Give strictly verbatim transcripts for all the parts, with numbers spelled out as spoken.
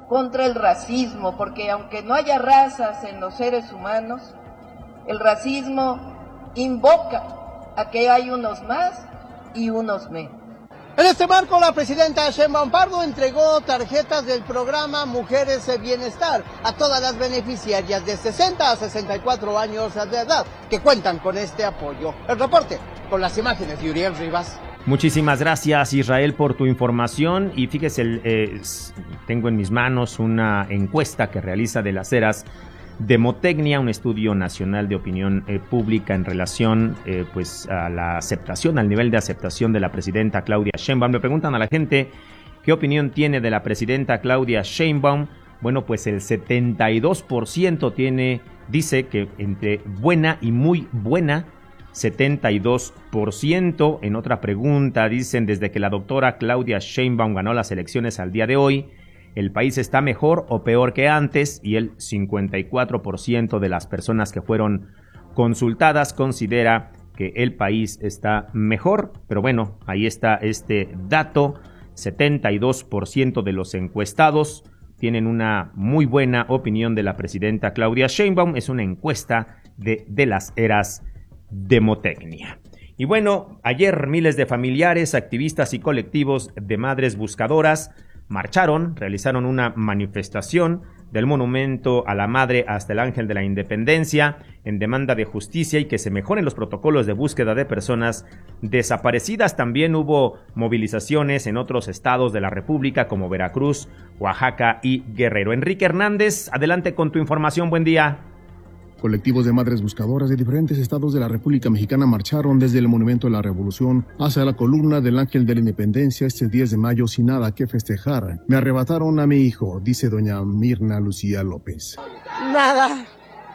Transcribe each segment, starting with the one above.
contra el racismo, porque aunque no haya razas en los seres humanos, el racismo invoca a que hay unos más y unos menos. En este marco, la presidenta Sheinbaum Pardo entregó tarjetas del programa Mujeres de Bienestar a todas las beneficiarias de sesenta a sesenta y cuatro años de edad que cuentan con este apoyo. El reporte con las imágenes de Uriel Rivas. Muchísimas gracias, Israel, por tu información. Y fíjese, el, eh, tengo en mis manos una encuesta que realiza de las Heras Demotecnia, un estudio nacional de opinión eh, pública en relación eh, pues a la aceptación, al nivel de aceptación de la presidenta Claudia Sheinbaum. Le preguntan a la gente qué opinión tiene de la presidenta Claudia Sheinbaum. Bueno, pues el setenta y dos por ciento tiene, dice que entre buena y muy buena, setenta y dos por ciento. En otra pregunta dicen, desde que la doctora Claudia Sheinbaum ganó las elecciones al día de hoy, ¿el país está mejor o peor que antes? Y el cincuenta y cuatro por ciento de las personas que fueron consultadas considera que el país está mejor. Pero bueno, ahí está este dato. setenta y dos por ciento de los encuestados tienen una muy buena opinión de la presidenta Claudia Sheinbaum. Es una encuesta de, de las Heras Demotecnia. Y bueno, ayer miles de familiares, activistas y colectivos de madres buscadoras marcharon, realizaron una manifestación del monumento a la madre hasta el Ángel de la Independencia en demanda de justicia y que se mejoren los protocolos de búsqueda de personas desaparecidas. También hubo movilizaciones en otros estados de la República como Veracruz, Oaxaca y Guerrero. Enrique Hernández, adelante con tu información. Buen día. Colectivos de madres buscadoras de diferentes estados de la República Mexicana marcharon desde el Monumento de la Revolución hacia la columna del Ángel de la Independencia este diez de mayo sin nada que festejar. Me arrebataron a mi hijo, dice doña Mirna Lucía López. Nada,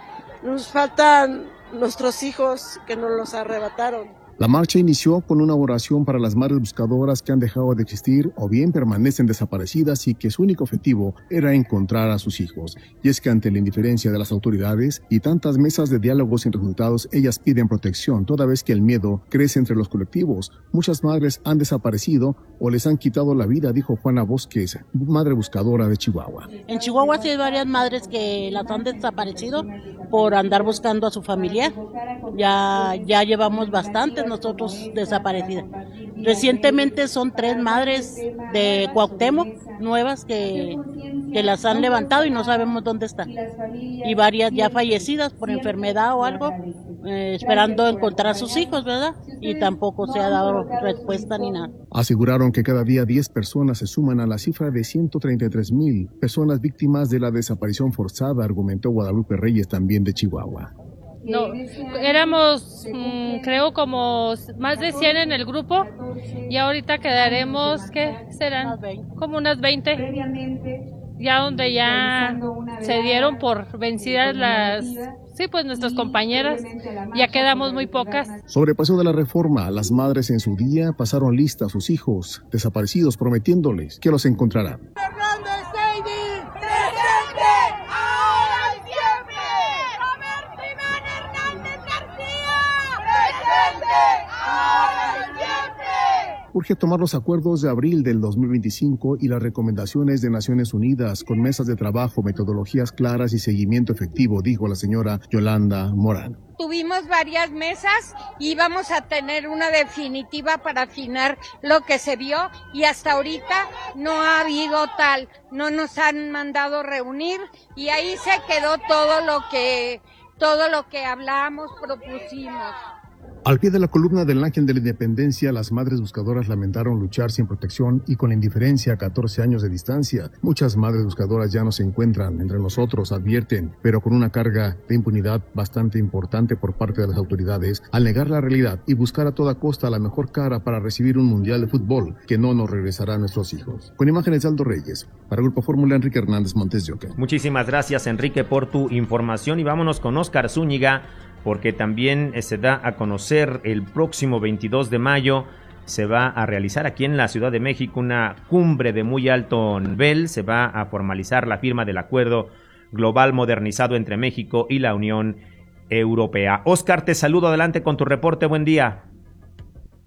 nos faltan nuestros hijos que nos los arrebataron. La marcha inició con una oración para las madres buscadoras que han dejado de existir o bien permanecen desaparecidas y que su único objetivo era encontrar a sus hijos. Y es que ante la indiferencia de las autoridades y tantas mesas de diálogo sin resultados, ellas piden protección, toda vez que el miedo crece entre los colectivos. Muchas madres han desaparecido o les han quitado la vida, dijo Juana Bosques, madre buscadora de Chihuahua. En Chihuahua sí hay varias madres que las han desaparecido por andar buscando a su familia. Ya, ya llevamos bastantes nosotros desaparecidas. Recientemente son tres madres de Cuauhtémoc nuevas que, que las han levantado y no sabemos dónde están. Y varias ya fallecidas por enfermedad o algo, eh, esperando encontrar a sus hijos, ¿verdad? Y tampoco se ha dado respuesta ni nada. Aseguraron que cada día diez personas se suman a la cifra de ciento treinta y tres mil personas víctimas de la desaparición forzada, argumentó Guadalupe Reyes, también de Chihuahua. No, éramos mmm, creo como más de cien en el grupo y ahorita quedaremos, ¿qué serán? Como unas veinte, ya donde ya se dieron por vencidas las, sí, pues nuestras compañeras, ya quedamos muy pocas. Sobre el paso de la reforma, las madres en su día pasaron lista a sus hijos desaparecidos, prometiéndoles que los encontrarán. Urge tomar los acuerdos de abril del dos mil veinticinco y las recomendaciones de Naciones Unidas con mesas de trabajo, metodologías claras y seguimiento efectivo, dijo la señora Yolanda Morán. Tuvimos varias mesas y vamos a tener una definitiva para afinar lo que se vio y hasta ahorita no ha habido tal, no nos han mandado reunir y ahí se quedó todo lo que, todo lo que hablamos, propusimos. Al pie de la columna del Ángel de la Independencia, las madres buscadoras lamentaron luchar sin protección y con indiferencia a catorce años de distancia. Muchas madres buscadoras ya no se encuentran entre nosotros, advierten, pero con una carga de impunidad bastante importante por parte de las autoridades, al negar la realidad y buscar a toda costa la mejor cara para recibir un mundial de fútbol que no nos regresará a nuestros hijos. Con imágenes de Aldo Reyes, para Grupo Fórmula, Enrique Hernández Montes de Oca. Muchísimas gracias, Enrique, por tu información y vámonos con Óscar Zúñiga, porque también se da a conocer el próximo veintidós de mayo se va a realizar aquí en la Ciudad de México una cumbre de muy alto nivel, se va a formalizar la firma del acuerdo global modernizado entre México y la Unión Europea. Óscar, te saludo, adelante con tu reporte, buen día.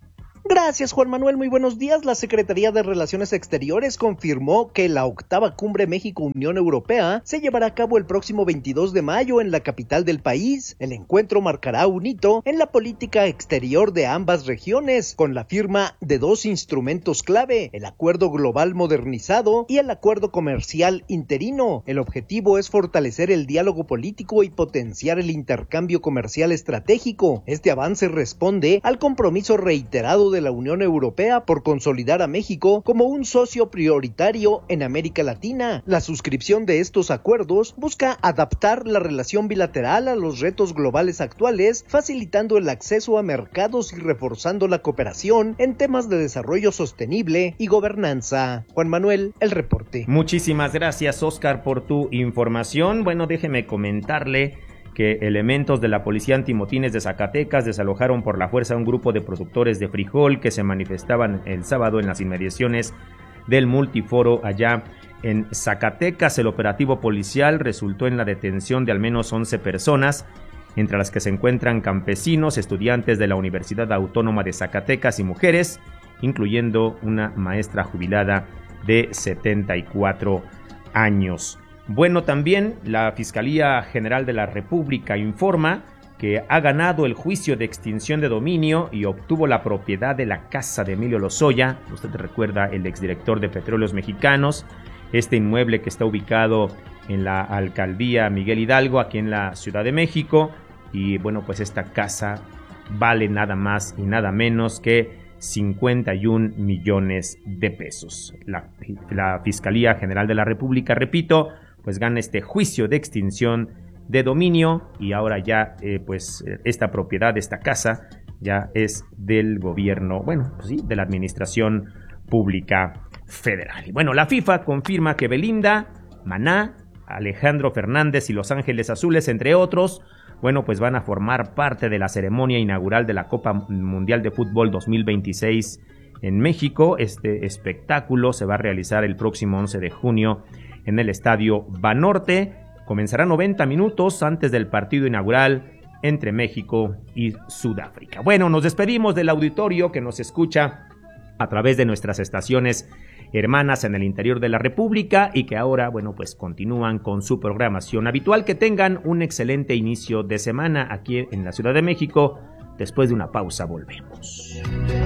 Gracias, Juan Manuel. Muy buenos días. La Secretaría de Relaciones Exteriores confirmó que la octava cumbre México-Unión Europea se llevará a cabo el próximo veintidós de mayo en la capital del país. El encuentro marcará un hito en la política exterior de ambas regiones, con la firma de dos instrumentos clave, el Acuerdo Global Modernizado y el Acuerdo Comercial Interino. El objetivo es fortalecer el diálogo político y potenciar el intercambio comercial estratégico. Este avance responde al compromiso reiterado de la Unión Europea por consolidar a México como un socio prioritario en América Latina. La suscripción de estos acuerdos busca adaptar la relación bilateral a los retos globales actuales, facilitando el acceso a mercados y reforzando la cooperación en temas de desarrollo sostenible y gobernanza. Juan Manuel, el reporte. Muchísimas gracias, Oscar, por tu información. Bueno, déjeme comentarle que elementos de la Policía Antimotines de Zacatecas desalojaron por la fuerza a un grupo de productores de frijol que se manifestaban el sábado en las inmediaciones del multiforo allá en Zacatecas. El operativo policial resultó en la detención de al menos once personas, entre las que se encuentran campesinos, estudiantes de la Universidad Autónoma de Zacatecas y mujeres, incluyendo una maestra jubilada de setenta y cuatro años. Bueno, también la Fiscalía General de la República informa que ha ganado el juicio de extinción de dominio y obtuvo la propiedad de la casa de Emilio Lozoya. Usted recuerda, el exdirector de Petróleos Mexicanos, este inmueble que está ubicado en la alcaldía Miguel Hidalgo, aquí en la Ciudad de México. Y bueno, pues esta casa vale nada más y nada menos que cincuenta y un millones de pesos. La, la Fiscalía General de la República, repito, pues gana este juicio de extinción de dominio y ahora ya eh, pues esta propiedad, esta casa ya es del gobierno, bueno, pues sí, de la Administración Pública Federal. Y bueno, la FIFA confirma que Belinda, Maná, Alejandro Fernández y Los Ángeles Azules, entre otros, bueno, pues van a formar parte de la ceremonia inaugural de la Copa Mundial de Fútbol dos mil veintiséis en México. Este espectáculo se va a realizar el próximo once de junio en el Estadio Banorte. Comenzará noventa minutos antes del partido inaugural entre México y Sudáfrica. Bueno, nos despedimos del auditorio que nos escucha a través de nuestras estaciones hermanas en el interior de la República y que ahora, bueno, pues continúan con su programación habitual. Que tengan un excelente inicio de semana aquí en la Ciudad de México. Después de una pausa volvemos.